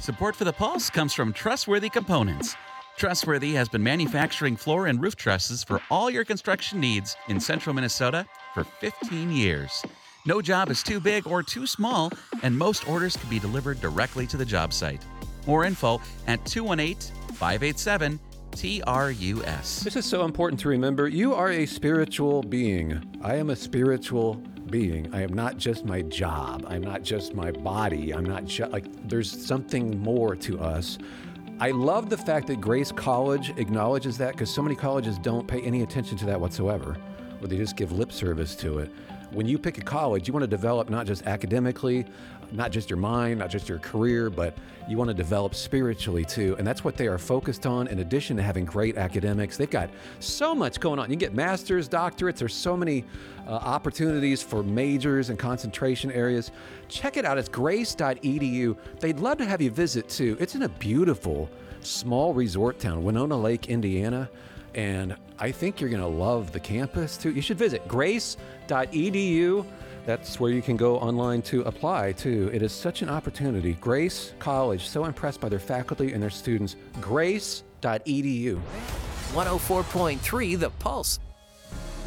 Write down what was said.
Support for the Pulse comes from Trustworthy Components. Trustworthy has been manufacturing floor and roof trusses for all your construction needs in central Minnesota for 15 years. No job is too big or too small, and most orders can be delivered directly to the job site. More info at 218-587-TRUS. This is so important to remember. You are a spiritual being. I am a spiritual being. I am not just my job. I'm not just my body. I'm not just there's something more to us. I love the fact that Grace College acknowledges that, because so many colleges don't pay any attention to that whatsoever, or they just give lip service to it. When you pick a college, you want to develop not just academically, not just your mind, not just your career, but you want to develop spiritually too. And that's what they are focused on. In addition to having great academics, they've got so much going on. You can get masters, doctorates. There's so many opportunities for majors and concentration areas. Check it out. It's grace.edu. They'd love to have you visit too. It's in a beautiful, small resort town, Winona Lake, Indiana. And I think you're going to love the campus too. You should visit grace.edu. That's where you can go online to apply too. It is such an opportunity. Grace College, so impressed by their faculty and their students. Grace.edu. 104.3 The Pulse.